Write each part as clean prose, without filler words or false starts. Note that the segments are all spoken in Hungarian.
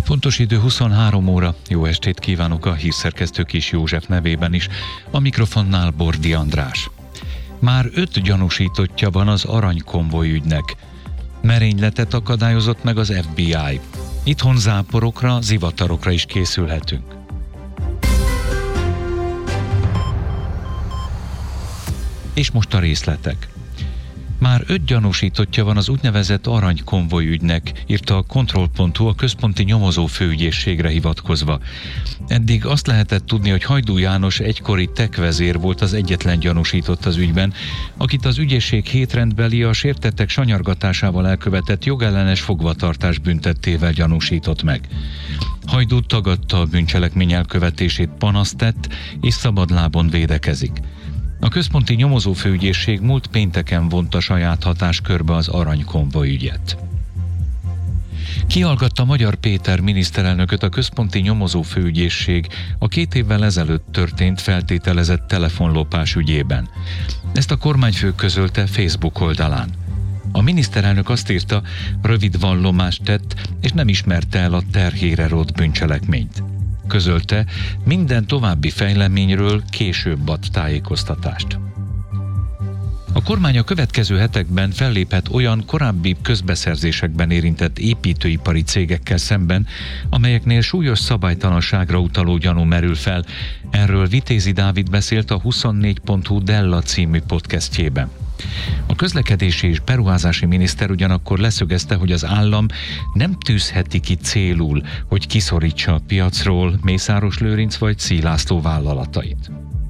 Pontos idő 23 óra. Jó estét kívánok a hírszerkesztő Kis József nevében is. A mikrofonnál Bordi András. Már 5 gyanúsítottja van az aranykonvoj ügynek. Merényletet akadályozott meg az FBI. Itthon záporokra, zivatarokra is készülhetünk. És most a részletek. Már 5 gyanúsítottja van az úgynevezett aranykonvoj ügynek, írta a Kontroll.hu a központi nyomozó főügyészségre hivatkozva. Eddig azt lehetett tudni, hogy Hajdú János egykori TEK vezér volt az egyetlen gyanúsított az ügyben, akit az ügyészség hétrendbeli a sértettek sanyargatásával elkövetett jogellenes fogvatartás büntettével gyanúsított meg. Hajdú tagadta a bűncselekmény elkövetését, panaszt tett és szabadlábon védekezik. A központi nyomozófőügyészség múlt pénteken vonta saját hatáskörbe az aranykonvoj ügyet. Kihallgatta Magyar Péter miniszterelnököt a központi nyomozófőügyészség a 2 évvel ezelőtt történt feltételezett telefonlopás ügyében. Ezt a kormányfő közölte Facebook oldalán. A miniszterelnök azt írta, rövid vallomást tett, és nem ismerte el a terhére rótt bűncselekményt. Közölte, minden további fejleményről később ad tájékoztatást. A kormány a következő hetekben felléphet olyan korábbi közbeszerzésekben érintett építőipari cégekkel szemben, amelyeknél súlyos szabálytalanságra utaló gyanú merül fel. Erről Vitézi Dávid beszélt a 24.hu Della című podcastjében. A közlekedési és beruházási miniszter ugyanakkor leszögezte, hogy az állam nem tűzheti ki célul, hogy kiszorítsa a piacról Mészáros Lőrinc vagy Czí László vállalatait.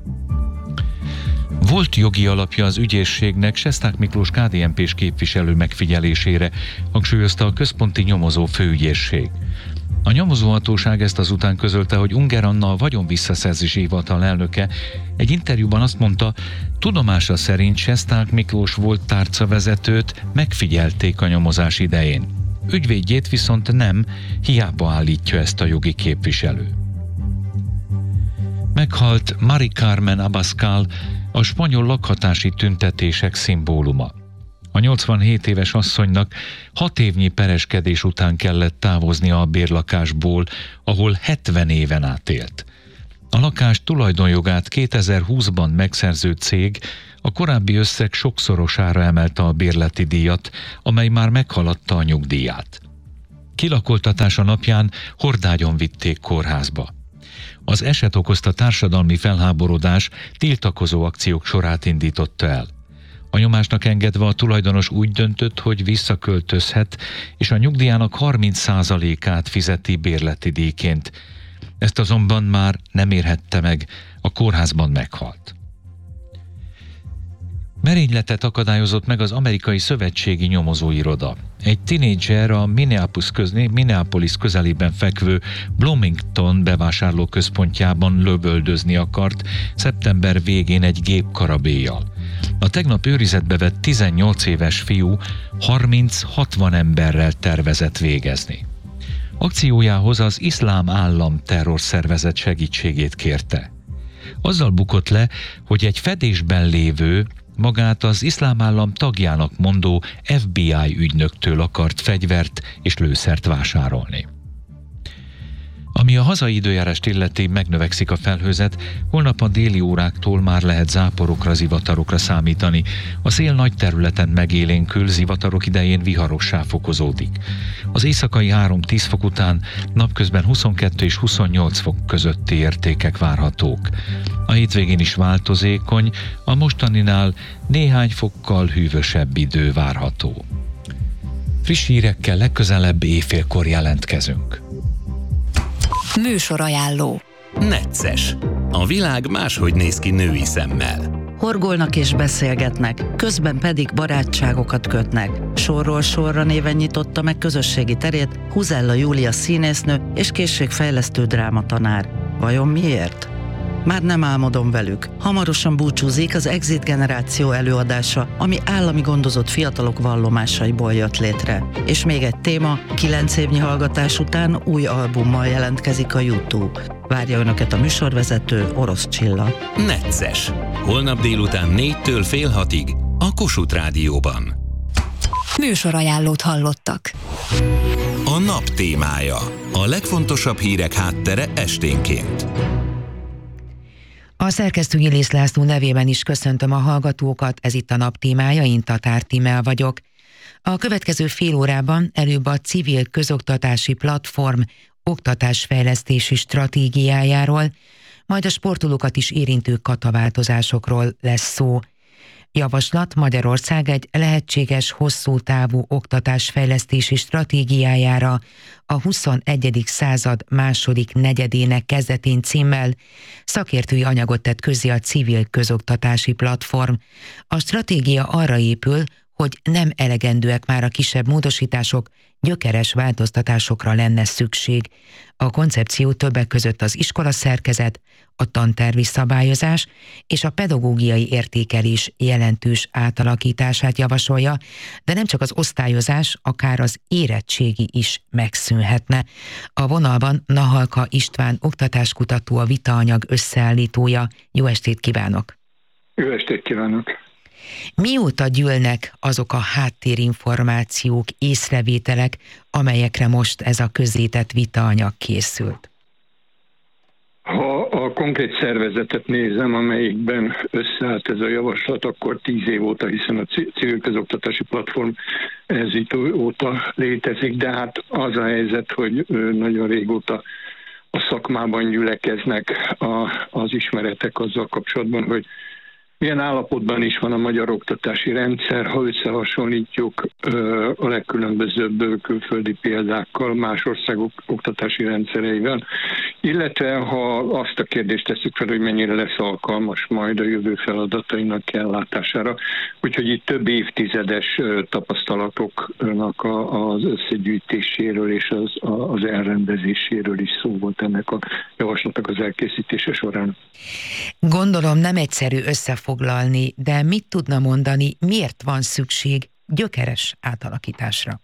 Volt jogi alapja az ügyészségnek Sesták Miklós KDNP-s képviselő megfigyelésére, hangsúlyozta a központi nyomozó főügyészség. A nyomozóhatóság ezt azután közölte, hogy Unger Anna, a vagyonvisszaszerzési hivatal elnöke egy interjúban azt mondta, tudomása szerint Sesták Miklós volt tárcavezetőt megfigyelték a nyomozás idején. Ügyvédjét viszont nem, hiába állítja ezt a jogi képviselő. Meghalt Mari Carmen Abascal, a spanyol lakhatási tüntetések szimbóluma. A 87 éves asszonynak 6 évnyi pereskedés után kellett távoznia a bérlakásból, ahol 70 éven át élt. A lakás tulajdonjogát 2020-ban megszerző cég a korábbi összeg sokszorosára emelte a bérleti díjat, amely már meghaladta a nyugdíját. Kilakoltatása napján hordágyon vitték kórházba. Az eset okozta társadalmi felháborodás tiltakozó akciók sorát indította el. A nyomásnak engedve a tulajdonos úgy döntött, hogy visszaköltözhet, és a nyugdíjának 30%-át fizeti bérleti díjként. Ezt azonban már nem érhette meg, a kórházban meghalt. Merényletet akadályozott meg az amerikai szövetségi nyomozóiroda. Egy tinédzser a Minneapolis közelében fekvő Bloomington bevásárlóközpontjában lövöldözni akart szeptember végén egy gépkarabéllyal. A tegnap őrizetbe vett 18 éves fiú 30-60 emberrel tervezett végezni. Akciójához az Iszlám Állam terrorszervezet segítségét kérte. Azzal bukott le, hogy egy fedésben lévő, magát az Iszlám Állam tagjának mondó FBI ügynöktől akart fegyvert és lőszert vásárolni. Ami a hazai időjárást illeti, megnövekszik a felhőzet, holnap a déli óráktól már lehet záporokra, zivatarokra számítani. A szél nagy területen megélénkül, zivatarok idején viharossá fokozódik. Az éjszakai 3-10 fok után napközben 22 és 28 fok közötti értékek várhatók. A hétvégén is változékony, a mostaninál néhány fokkal hűvösebb idő várható. Friss hírekkel legközelebb éjfélkor jelentkezünk. Műsorajánló. Necces. A világ máshogy néz ki női szemmel. Horgolnak és beszélgetnek, közben pedig barátságokat kötnek. Sorról sorra néven nyitotta meg közösségi terét Huzella Júlia színésznő és készségfejlesztő drámatanár. Vajon miért? Már nem álmodom velük. Hamarosan búcsúzik az Exit generáció előadása, ami állami gondozott fiatalok vallomásaiból jött létre. És még egy téma, 9 évnyi hallgatás után új albummal jelentkezik a YouTube. Várja önöket a műsorvezető, Orosz Csilla. Necces. Holnap délután 4-től fél 6-ig a Kossuth Rádióban. Műsorajánlót hallottak. A A nap témája. A legfontosabb hírek háttere esténként. A szerkesztő Illész László nevében is köszöntöm a hallgatókat, ez itt a nap témája, én Tatár Tímea vagyok. A következő fél órában előbb a Civil Közoktatási Platform oktatásfejlesztési stratégiájáról, majd a sportolókat is érintő kataváltozásokról lesz szó. Javaslat: Magyarország egy lehetséges hosszú távú oktatásfejlesztési stratégiájára a 21. század második negyedének kezdetén címmel szakértői anyagot tett közzé a Civil Közoktatási Platform. A stratégia arra épül, hogy nem elegendőek már a kisebb módosítások, gyökeres változtatásokra lenne szükség. A koncepció többek között az iskolaszerkezet, a tantervi szabályozás és a pedagógiai értékelés jelentős átalakítását javasolja, de nem csak az osztályozás, akár az érettségi is megszűnhetne. A vonalban Nahalka István oktatáskutató, a vitaanyag összeállítója. Jó estét kívánok! Jó estét kívánok! Mióta gyűlnek azok a háttérinformációk, észrevételek, amelyekre most ez a közzétett vitaanyag készült? Ha a konkrét szervezetet nézem, amelyikben összeállt ez a javaslat, akkor 10 év óta, hiszen a Civil Közoktatási Platform ez óta létezik, de hát az a helyzet, hogy nagyon régóta a szakmában gyülekeznek az ismeretek azzal kapcsolatban, hogy milyen állapotban is van a magyar oktatási rendszer, ha összehasonlítjuk a legkülönbözőbb külföldi példákkal, más országok oktatási rendszereivel, illetve ha azt a kérdést tesszük fel, hogy mennyire lesz alkalmas majd a jövő feladatainak ellátására. Úgyhogy itt több évtizedes tapasztalatoknak az összegyűjtéséről és az elrendezéséről is szó volt ennek a javaslatnak az elkészítése során. Gondolom nem egyszerű összefoglalni, de mit tudna mondani, miért van szükség gyökeres átalakításra?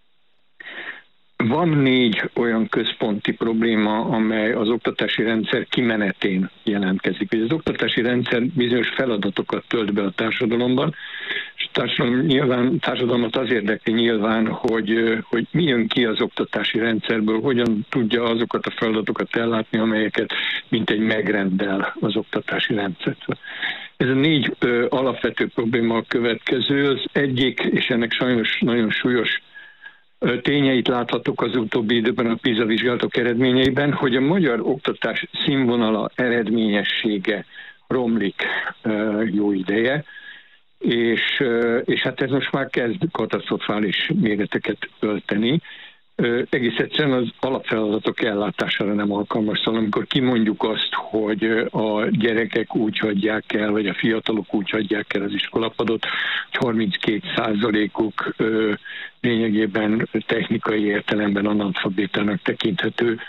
Van 4 olyan központi probléma, amely az oktatási rendszer kimenetén jelentkezik. Az oktatási rendszer bizonyos feladatokat tölt be a társadalomban, és társadalmat az érdekli nyilván, hogy mi jön ki az oktatási rendszerből, hogyan tudja azokat a feladatokat ellátni, amelyeket mintegy megrendel az oktatási rendszer. Ez a 4 alapvető probléma a következő. Az egyik, és ennek sajnos nagyon súlyos tényeit láthatók az utóbbi időben a PISA vizsgálatok eredményeiben, hogy a magyar oktatás színvonala, eredményessége romlik jó ideje, és hát ez most már kezd katasztrofális méreteket ölteni. Egész egyszerűen az alapfeladatok ellátására nem alkalmas. Szóval amikor kimondjuk azt, hogy a gyerekek úgy hagyják el, vagy a fiatalok úgy hagyják el az iskolapadot, hogy 32%-uk lényegében technikai értelemben analfabétának tekinthető,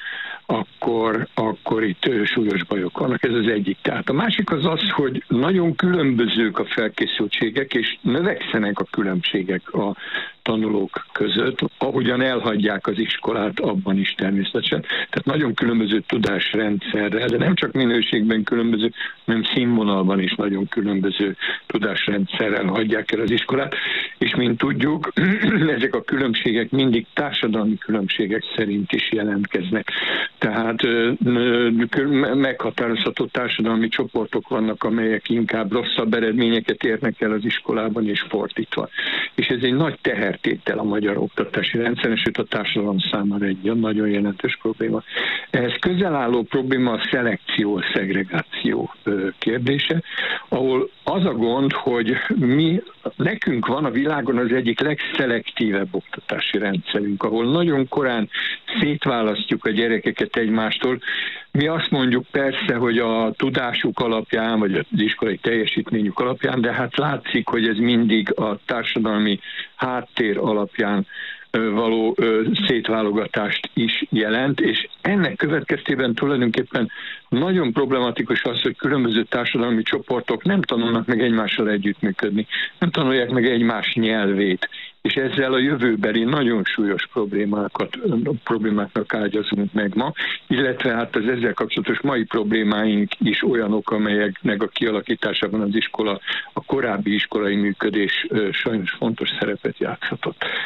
akkor itt súlyos bajok vannak. Ez az egyik. Tehát a másik az az, hogy nagyon különbözők a felkészültségek, és növekszenek a különbségek a tanulók között, ahogyan elhagyják az iskolát, abban is természetesen. Tehát nagyon különböző tudásrendszerrel, de nem csak minőségben különböző, hanem színvonalban is nagyon különböző tudásrendszerrel hagyják el az iskolát. És mint tudjuk, ezek a különbségek mindig társadalmi különbségek szerint is jelentkeznek. Tehát meghatározható társadalmi csoportok vannak, amelyek inkább rosszabb eredményeket érnek el az iskolában, és fordítva. És ez egy nagy tehertétel a magyar oktatási rendszeren, sőt a társadalom számára egy nagyon jelentős probléma. Ehhez közel álló probléma a szelekció, a szegregáció kérdése, ahol az a gond, hogy nekünk van a világon az egyik legszelektíve oktatási rendszerünk, ahol nagyon korán szétválasztjuk a gyerekeket egymástól. Mi azt mondjuk persze, hogy a tudásuk alapján, vagy az iskolai teljesítményük alapján, de hát látszik, hogy ez mindig a társadalmi háttér alapján való szétválogatást is jelent, és ennek következtében tulajdonképpen nagyon problematikus az, hogy különböző társadalmi csoportok nem tanulnak meg egymással együttműködni, nem tanulják meg egymás nyelvét, és ezzel a jövőbeli nagyon súlyos problémáknak ágyazunk meg ma, illetve hát az ezzel kapcsolatos mai problémáink is olyanok, amelyeknek a kialakításában az iskola, a korábbi iskolai működés sajnos fontos szerepet játszhatott.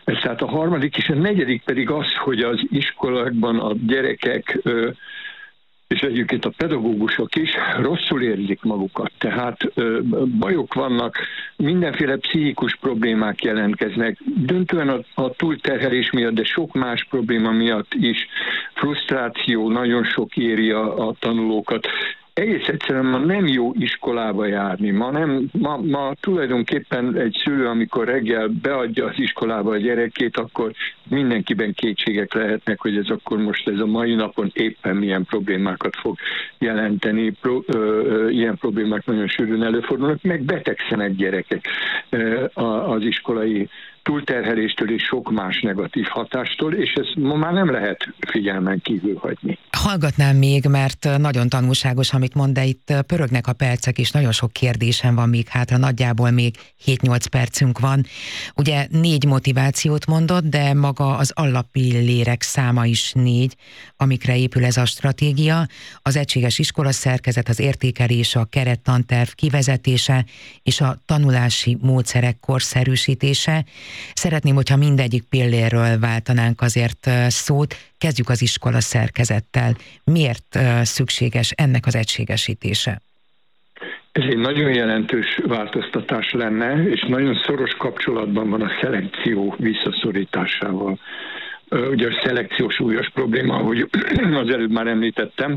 Ez tehát a harmadik, és a negyedik pedig az, hogy az iskolákban a gyerekek és egyébként a pedagógusok is rosszul érzik magukat. Tehát bajok vannak, mindenféle pszichikus problémák jelentkeznek, döntően a túlterhelés miatt, de sok más probléma miatt is, frusztráció, nagyon sok éri a tanulókat. Egész egyszerűen ma nem jó iskolába járni. Ma tulajdonképpen egy szülő, amikor reggel beadja az iskolába a gyerekét, akkor mindenkiben kétségek lehetnek, hogy ez akkor most ez a mai napon éppen milyen problémákat fog jelenteni. Ilyen problémák nagyon sűrűn előfordulnak, meg betegszenek gyerekek az iskolai túlterheléstől és sok más negatív hatástól, és ezt ma már nem lehet figyelmen kívül hagyni. Hallgatnám még, mert nagyon tanulságos, amit mond, de itt pörögnek a percek, és nagyon sok kérdésem van még hátra, nagyjából még 7-8 percünk van. Ugye 4 motivációt mondott, de maga az alappillérek száma is 4, amikre épül ez a stratégia. Az egységes iskolaszerkezet, az értékelés, a kerettanterv kivezetése és a tanulási módszerek korszerűsítése. Szeretném, hogyha mindegyik pillérről váltanánk azért szót. Kezdjük az iskola szerkezettel. Miért szükséges ennek az egységesítése? Ez egy nagyon jelentős változtatás lenne, és nagyon szoros kapcsolatban van a szelekció visszaszorításával. Ugye a szelekció súlyos probléma, ahogy az előbb már említettem,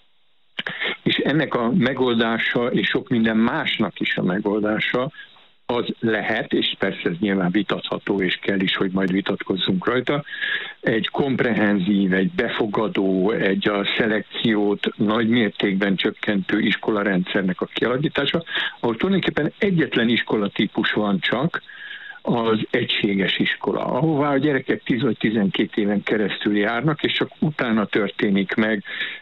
és ennek a megoldása, és sok minden másnak is a megoldása, az lehet, és persze ez nyilván vitatható, és kell is, hogy majd vitatkozzunk rajta, egy komprehenzív, egy befogadó, egy a szelekciót nagy mértékben csökkentő iskolarendszernek a kialakítása, ahol tulajdonképpen egyetlen iskolatípus van csak, az egységes iskola, ahová a gyerekek 10 vagy 12 éven keresztül járnak, és csak utána történik meg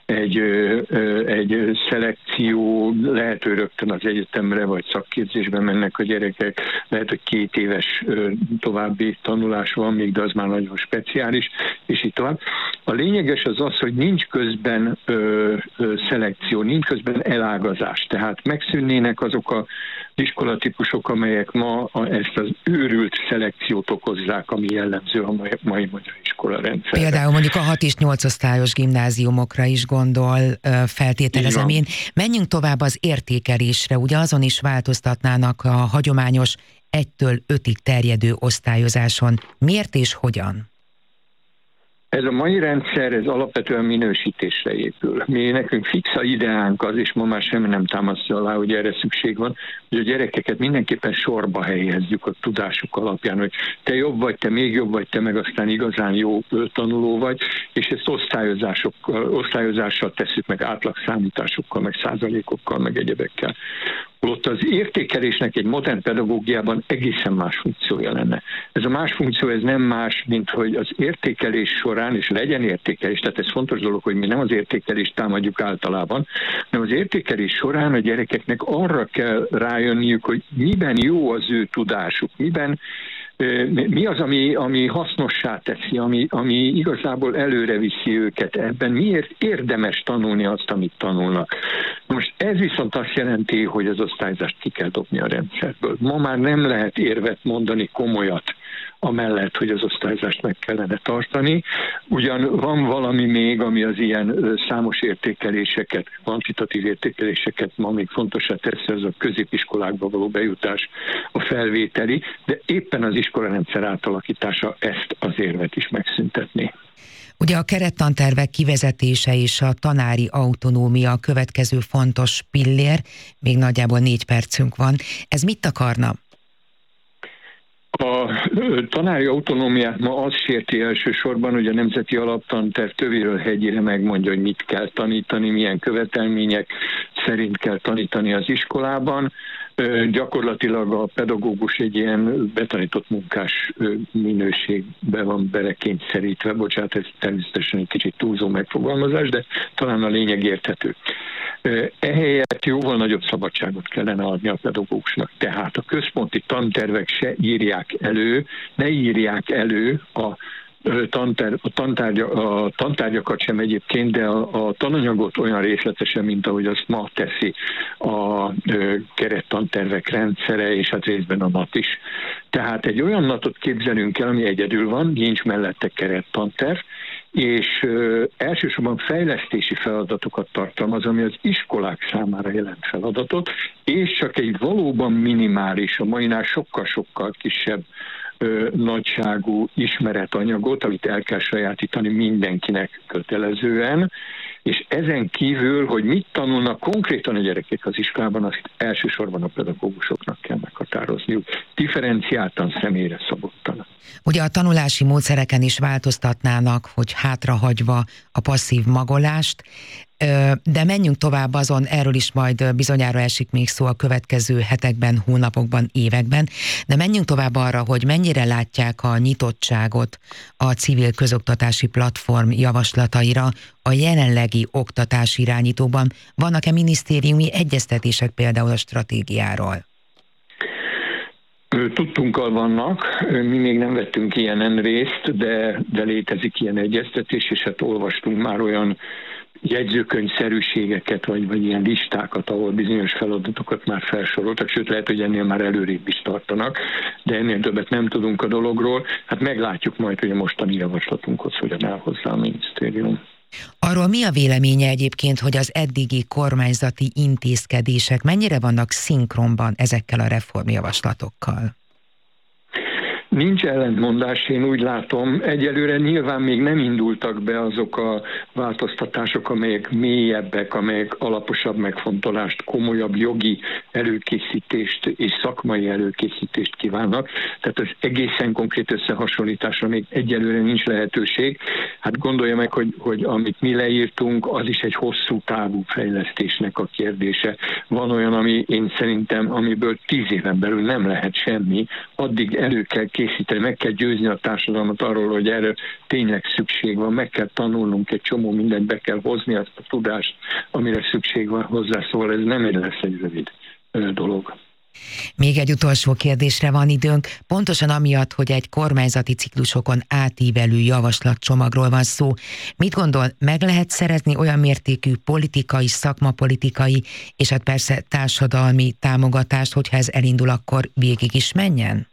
egy szelekció, lehet, hogy rögtön az egyetemre vagy szakképzésben mennek a gyerekek, lehet, hogy 2 éves további tanulás van még, de az már nagyon speciális, és így tovább. A lényeges az, hogy nincs közben szelekció, nincs közben elágazás, tehát megszűnnének azok a iskolatípusok, amelyek ma ezt az őrült szelekciót okozzák, ami jellemző a mai magyar iskolarendszerben. Például mondjuk a 6 és 8 osztályos gimnáziumokra is gondol, feltételezem én. Menjünk tovább az értékelésre, ugye azon is változtatnának a hagyományos 1-től 5-ig terjedő osztályozáson. Miért és hogyan? Ez a mai rendszer, ez alapvetően minősítésre épül. Nekünk fix a ideánk az, és ma már semmi nem támasztja alá, hogy erre szükség van, hogy a gyerekeket mindenképpen sorba helyezzük a tudásuk alapján, hogy te jobb vagy, te még jobb vagy, te meg aztán igazán jó tanuló vagy, és ezt osztályozással tesszük meg, átlagszámításokkal, meg százalékokkal, meg egyebekkel. Ott az értékelésnek egy modern pedagógiában egészen más funkciója lenne. Ez a más funkció, ez nem más, mint hogy az értékelés során, és legyen értékelés, tehát ez fontos dolog, hogy mi nem az értékelést támadjuk általában, hanem az értékelés során a gyerekeknek arra kell rájönniük, hogy miben jó az ő tudásuk, mi az, ami hasznossá teszi, ami igazából előre viszi őket ebben, miért érdemes tanulni azt, amit tanulnak. Most ez viszont azt jelenti, hogy az osztályzást ki kell dobni a rendszerből. Ma már nem lehet érvet mondani komolyat amellett, hogy az osztályzást meg kellene tartani. Ugyan van valami még, ami az ilyen számos értékeléseket, kvantitatív értékeléseket ma még fontosá teszi, az a középiskolákba való bejutás, a felvételi, de éppen az iskolarendszer átalakítása ezt az érvet is megszüntetné. Ugye a kerettantervek kivezetése és a tanári autonómia a következő fontos pillér, még nagyjából 4 percünk van. Ez mit akarna? A tanári autonómiát ma az sérti elsősorban, hogy a Nemzeti Alaptanterv tövéről hegyire megmondja, hogy mit kell tanítani, milyen követelmények szerint kell tanítani az iskolában. Gyakorlatilag a pedagógus egy ilyen betanított munkás minőségbe van belekényszerítve. Bocsánat, ez természetesen egy kicsit túlzó megfogalmazás, de talán a lényeg érthető. Ehelyett jóval nagyobb szabadságot kellene adni a pedagógusnak. Tehát a központi tantervek ne írják elő a a tantárgyakat sem egyébként, de a tananyagot olyan részletesen, mint ahogy azt ma teszi a kerettantervek rendszere, és hát részben a NAT is. Tehát egy olyan NAT-ot képzelünk el, ami egyedül van, nincs mellette kerettanterv, és elsősorban fejlesztési feladatokat tartalmaz, ami az iskolák számára jelent feladatot, és csak egy valóban minimális, a mainál sokkal-sokkal kisebb nagyságú ismeretanyagot, amit el kell sajátítani mindenkinek kötelezően, és ezen kívül, hogy mit tanulnak konkrétan a gyerekek az iskolában, azt elsősorban a pedagógusoknak kell meghatározniuk, differenciáltan, személyre szabottan. Ugye a tanulási módszereken is változtatnának, hogy hátrahagyva a passzív magolást, de menjünk tovább azon, erről is majd bizonyára esik még szó a következő hetekben, hónapokban, években, de menjünk tovább arra, hogy mennyire látják a nyitottságot a civil közoktatási platform javaslataira a jelenlegi oktatási irányítóban. Vannak-e minisztériumi egyeztetések például a stratégiáról? Tudtunkkal vannak, mi még nem vettünk ilyenen részt, de létezik ilyen egyeztetés, és hát olvastunk már olyan jegyzőkönyvszerűségeket, vagy ilyen listákat, ahol bizonyos feladatokat már felsoroltak, sőt lehet, hogy ennél már előrébb is tartanak, de ennél többet nem tudunk a dologról. Hát meglátjuk majd, hogy a mostani javaslatunkhoz hogyan áll hozzá a minisztérium. Arról mi a véleménye egyébként, hogy az eddigi kormányzati intézkedések mennyire vannak szinkronban ezekkel a reformjavaslatokkal? Nincs ellentmondás, én úgy látom. Egyelőre nyilván még nem indultak be azok a változtatások, amelyek mélyebbek, amelyek alaposabb megfontolást, komolyabb jogi előkészítést és szakmai előkészítést kívánnak. Tehát az egészen konkrét összehasonlításra még egyelőre nincs lehetőség. Hát gondolja meg, hogy amit mi leírtunk, az is egy hosszú távú fejlesztésnek a kérdése. Van olyan, ami én szerintem, amiből 10 éven belül nem lehet semmi, addig elő kell készíteni, meg kell győzni a társadalmat arról, hogy erre tényleg szükség van, meg kell tanulnunk egy csomó mindent, be kell hozni azt a tudást, amire szükség van hozzá, szóval ez nem lesz egy rövid dolog. Még egy utolsó kérdésre van időnk, pontosan amiatt, hogy egy kormányzati ciklusokon átívelő javaslatcsomagról van szó. Mit gondol, meg lehet szerezni olyan mértékű politikai, szakmapolitikai és hát persze társadalmi támogatást, hogyha ez elindul, akkor végig is menjen?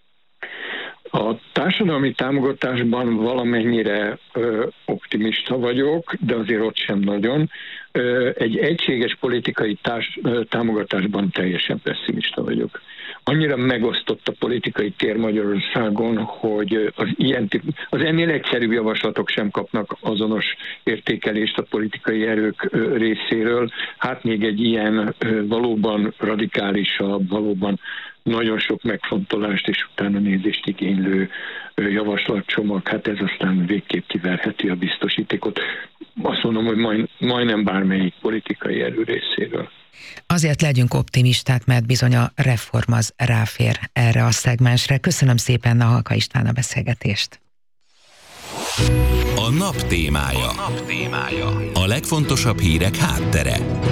A társadalmi támogatásban valamennyire optimista vagyok, de azért ott sem nagyon. Egy egységes politikai támogatásban teljesen pessimista vagyok. Annyira megosztott a politikai tér Magyarországon, hogy az ennél egyszerűbb javaslatok sem kapnak azonos értékelést a politikai erők részéről. Hát még egy ilyen valóban radikálisabb, valóban nagyon sok megfontolást és utána nézést igénylő javaslatcsomag, hát ez aztán végképp kiverheti a biztosítékot. Azt mondom, hogy majdnem bármelyik politikai erő részéről. Azért legyünk optimisták, mert bizony a reform az ráfér erre a szegmensre. Köszönöm szépen Nahalka István a beszélgetést. A nap témája. A legfontosabb hírek háttere.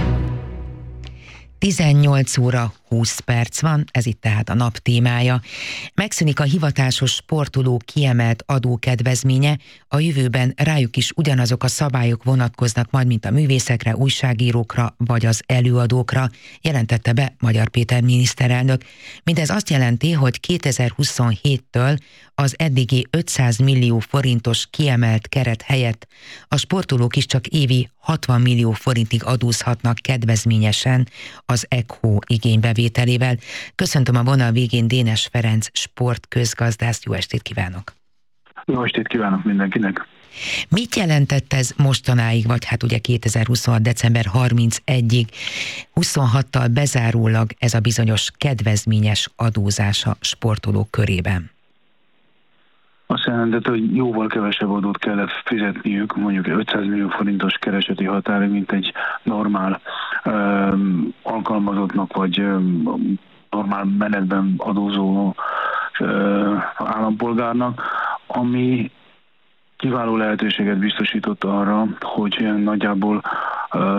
18 óra 20 perc van, ez itt tehát a nap témája. Megszűnik a hivatásos sportoló kiemelt adókedvezménye, a jövőben rájuk is ugyanazok a szabályok vonatkoznak majd, mint a művészekre, újságírókra vagy az előadókra, jelentette be Magyar Péter miniszterelnök. Mindez azt jelenti, hogy 2027-től az eddigi 500 millió forintos kiemelt keret helyett a sportolók is csak évi 60 millió forintig adózhatnak kedvezményesen az ECHO igénybevételével. Köszöntöm a vonal végén Dénes Ferenc sportközgazdászt, jó estét kívánok! Jó estét kívánok mindenkinek! Mit jelentett ez mostanáig, vagy hát ugye 2026. december 31-ig, 26-tal bezárólag ez a bizonyos kedvezményes adózás a sportolók körében? Azt jelentett, hogy jóval kevesebb adót kellett fizetniük, mondjuk 500 millió forintos kereseti határig, mint egy normál alkalmazottnak, vagy normál menetben adózó állampolgárnak, ami kiváló lehetőséget biztosított arra, hogy nagyjából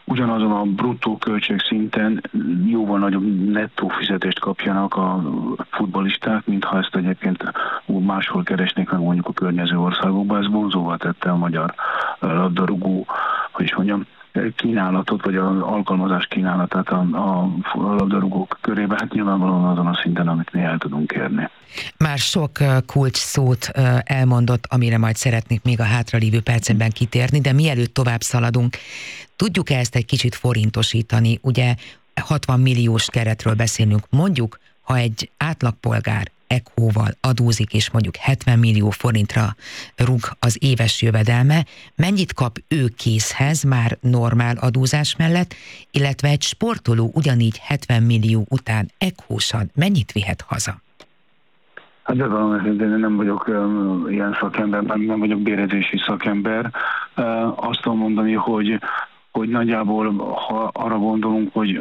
ugyanazon a bruttó költségszinten jóval nagyobb nettó fizetést kapjanak a futballisták, mintha ezt egyébként máshol keresnék meg mondjuk a környező országokban. Ez vonzóvá tette a magyar labdarúgó, hogy is mondjam, kínálatot, vagy az alkalmazás kínálatát a labdarúgók körében, hát nyilvánvalóan azon a szinten, amit mi el tudunk érni. Már sok kulcs szót elmondott, amire majd szeretnék még a hátralévő percekben kitérni, de mielőtt tovább szaladunk, tudjuk-e ezt egy kicsit forintosítani? Ugye 60 milliós keretről beszélünk. Mondjuk, ha egy átlagpolgár ECHO-val adózik, és mondjuk 70 millió forintra rúg az éves jövedelme, mennyit kap ő készhez már normál adózás mellett, illetve egy sportoló ugyanígy 70 millió után ECHO-san mennyit vihet haza? Hát de valami, nem vagyok ilyen szakember, nem vagyok bérezési szakember. Azt tudom mondani, hogy nagyjából, ha arra gondolunk, hogy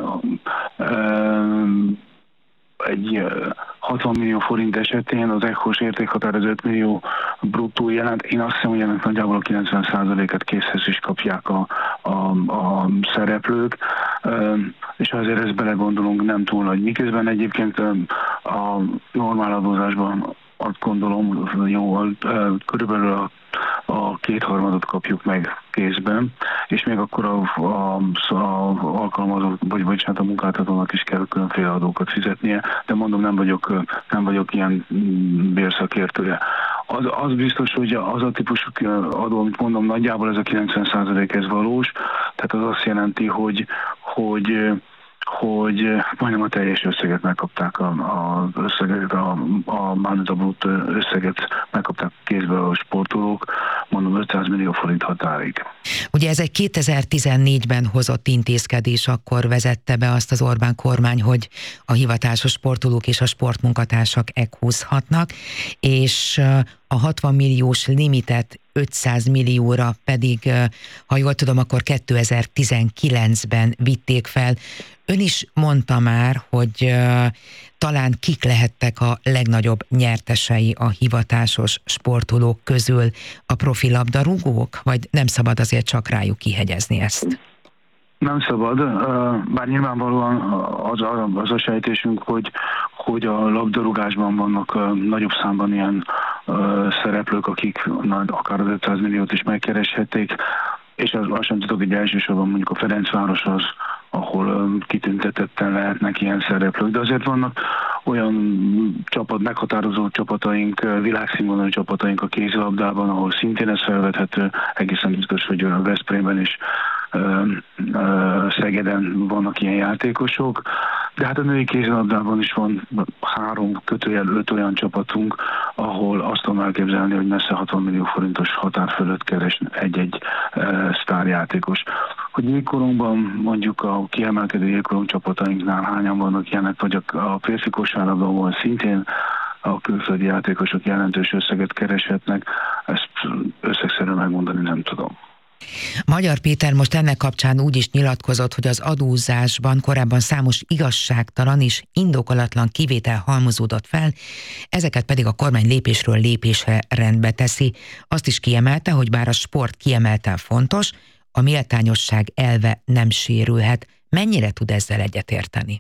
egy 60 millió forint esetén az ECHO-s értékhatár az 5 millió bruttó jelent. Én azt hiszem, hogy ennek nagyjából a 90%-et készhez is kapják a szereplők, és azért ezt belegondolunk, nem túl nagy. Miközben egyébként a normál adózásban azt gondolom, jó, körülbelül a kétharmadot kapjuk meg kézben, és még akkor a alkalmazott, vagy hát a munkáltatónak is kell különféle adókat fizetnie, de mondom, nem vagyok ilyen bérszakértője. Az biztos, hogy az a típusú adó, amit mondom, nagyjából ez a 90% ez valós, tehát az azt jelenti, hogy majdnem a teljes összeget megkapták, mármint a bruttó összeget megkapták kézbe a sportolók, mondom 500 millió forint határig. Ugye ez egy 2014-ben hozott intézkedés, akkor vezette be azt az Orbán kormány, hogy a hivatásos sportolók és a sportmunkatársak ECHO-zhatnak, és a 60 milliós limitet 500 millióra pedig, ha jól tudom, akkor 2019-ben vitték fel. Ön is mondta már, hogy talán kik lehettek a legnagyobb nyertesei a hivatásos sportolók közül, a profi labdarúgók, vagy nem szabad azért csak rájuk kihegyezni ezt? Nem szabad, bár nyilvánvalóan az a sejtésünk, hogy a labdarúgásban vannak nagyobb számban ilyen szereplők, akik akár az 500 milliót is megkereshették, és azt sem tudok, hogy elsősorban mondjuk a Ferencváros az, ahol kitüntetetten lehetnek ilyen szereplők, de azért vannak olyan meghatározó csapataink, világszínvonalú csapataink a kézilabdában, ahol szintén ez felvethető, egészen biztos, hogy a Veszprémben is, Szegeden vannak ilyen játékosok, de hát a női kézilabdában is van 3-5 olyan csapatunk, ahol azt tudom elképzelni, hogy messze 60 millió forintos határ fölött keres egy-egy sztárjátékos. Hogy jégkorunkban mondjuk a kiemelkedő jégkorong csapatainknál hányan vannak ilyenek, vagy a férfi kosárlabdában szintén a külföldi játékosok jelentős összeget kereshetnek, ezt összegszerűen megmondani nem tudom. Magyar Péter most ennek kapcsán úgy is nyilatkozott, hogy az adózásban korábban számos igazságtalan és indokolatlan kivétel halmozódott fel, ezeket pedig a kormány lépésről lépésre rendbe teszi. Azt is kiemelte, hogy bár a sport kiemelten fontos, a méltányosság elve nem sérülhet. Mennyire tud ezzel egyetérteni?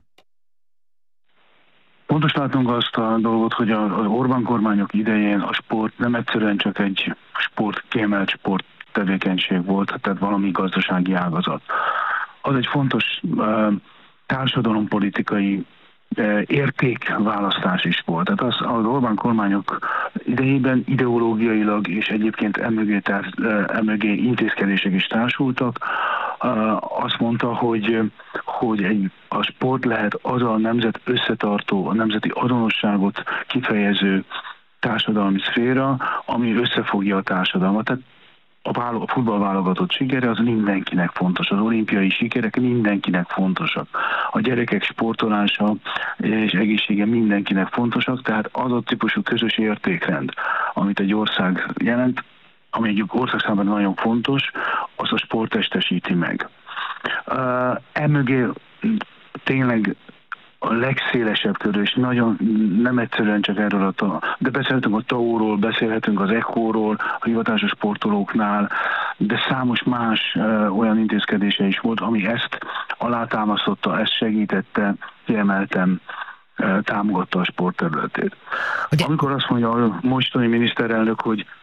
Pontos látunk azt a dolgot, hogy az Orbán kormányok idején a sport nem egyszerűen csak egy kiemelt sport tevékenység volt, tehát valami gazdasági ágazat. Az egy fontos társadalompolitikai értékválasztás is volt. Tehát az Orbán kormányok idejében ideológiailag és egyébként emögé intézkedések is társultak. Azt mondta, hogy a sport lehet az a nemzet összetartó, a nemzeti azonosságot kifejező társadalmi szféra, ami összefogja a társadalmat. Tehát a futballválogatott sikere az mindenkinek fontos, az olimpiai sikerek mindenkinek fontosak. A gyerekek sportolása és egészsége mindenkinek fontosak, tehát az a típusú közös értékrend, amit egy ország jelent, ami egy ország számára nagyon fontos, az a sport testesíti meg. Emögé tényleg a legszélesebb körül, és nagyon nem egyszerűen csak erről de beszélhetünk a TAO-ról, beszélhetünk az ECHO-ról, a hivatásos sportolóknál, de számos más olyan intézkedése is volt, ami ezt alátámasztotta, ezt segítette, kiemelten támogatta a sport területét. Ugye? Amikor azt mondja a mostani miniszterelnök,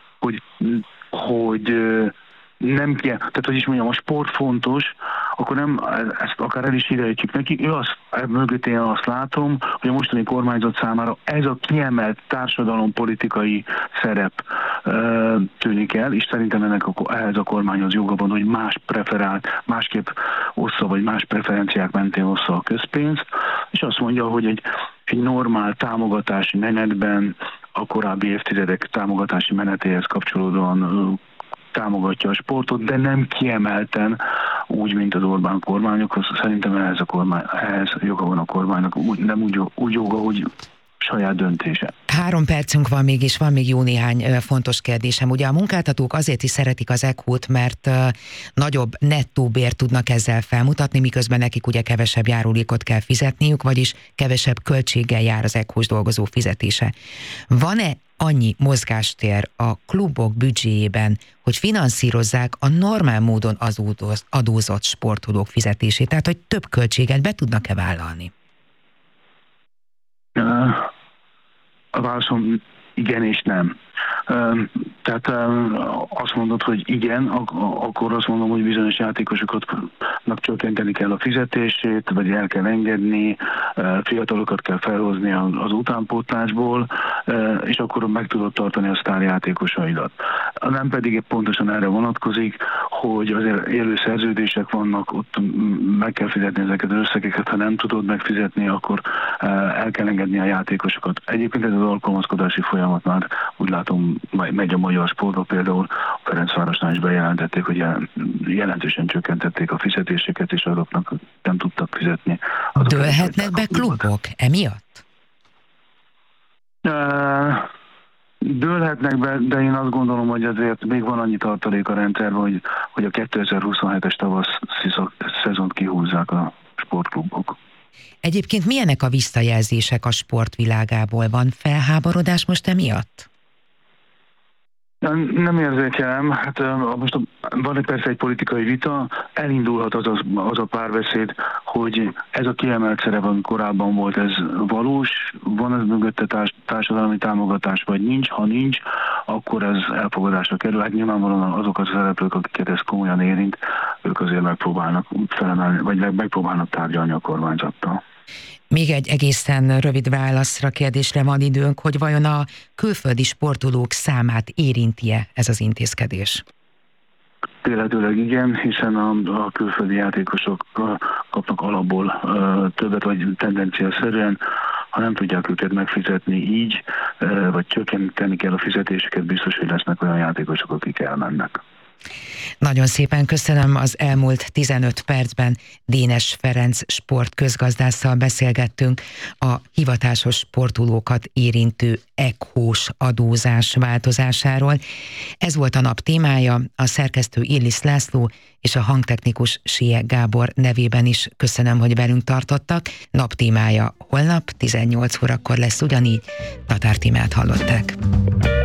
hogy nem kell, tehát hogy is mondjam, a sport fontos, akkor nem, ezt akár el is idejtjük neki, mögött én azt látom, hogy a mostani kormányzat számára ez a kiemelt társadalompolitikai szerep tűnik el, és szerintem ehhez a kormányhoz joga van, hogy másképp ossza, vagy más preferenciák mentén ossza a közpénzt, és azt mondja, hogy egy normál támogatási menetben a korábbi évtizedek támogatási menetéhez kapcsolódóan támogatja a sportot, de nem kiemelten úgy, mint az Orbán kormányokhoz. Szerintem ehhez joga van a kormánynak, nem úgy joga, hogy saját döntése. 3 percünk van még, és van még jó néhány fontos kérdésem. Ugye a munkáltatók azért is szeretik az ECHO-t, mert nagyobb nettó bért tudnak ezzel felmutatni, miközben nekik ugye kevesebb járulékot kell fizetniük, vagyis kevesebb költséggel jár az ECHO-s dolgozó fizetése. Van-e annyi mozgástér a klubok büdzséjében, hogy finanszírozzák a normál módon adózott sportolók fizetését, tehát hogy több költséget be tudnak-e vállalni? A válaszom igen és nem. Tehát azt mondod, hogy igen, akkor azt mondom, hogy bizonyos játékosoknak csökkenteni kell a fizetését, vagy el kell engedni, fiatalokat kell felhozni az utánpótlásból, és akkor meg tudod tartani a sztárjátékosaidat. Nem pedig pontosan erre vonatkozik, hogy azért élő szerződések vannak, ott meg kell fizetni ezeket az összegeket, ha nem tudod megfizetni, akkor el kell engedni a játékosokat. Egyébként ez az alkalmazkodási folyamat már úgy látom megy a magyar sportba, például a Ferencvárosnál is bejelentették, hogy jelentősen csökkentették a fizetéseket, és azoknak nem tudtak fizetni. Dőlhetnek be klubok emiatt? Dőlhetnek be, de én azt gondolom, hogy azért még van annyi tartalék a rendszerben, hogy a 2027-es tavaszi szezont kihúzzák a sportklubok. Egyébként milyenek a visszajelzések a sportvilágából? Van felháborodás most emiatt? Nem érzékelem. Hát most van persze egy politikai vita, elindulhat az a párbeszéd, hogy ez a kiemelt szerep, ami korábban volt, ez valós, van ez mögötte társadalmi támogatás, vagy nincs. Ha nincs, akkor ez elfogadásra kerül. Hát nyilvánvalóan azok az szereplők, akiket ez komolyan érint, ők azért megpróbálnak felemelni, vagy megpróbálnak tárgyalni a kormányzattal. Még egy egészen rövid válaszra, kérdésre van időnk, hogy vajon a külföldi sportolók számát érinti-e ez az intézkedés? Tényleg igen, hiszen a külföldi játékosok kapnak alapból többet, vagy tendenciaszerűen, ha nem tudják őket megfizetni így, vagy csökkenteni kell a fizetéseket, biztos, hogy lesznek olyan játékosok, akik elmennek. Nagyon szépen köszönöm, az elmúlt 15 percben Dénes Ferenc sportközgazdásszal beszélgettünk a hivatásos sportolókat érintő ECHO-s adózás változásáról. Ez volt a nap témája, a szerkesztő Illis László és a hangtechnikus Sie Gábor nevében is köszönöm, hogy velünk tartottak. Nap témája holnap 18 órakor lesz ugyanígy. Tatár Tímát hallották.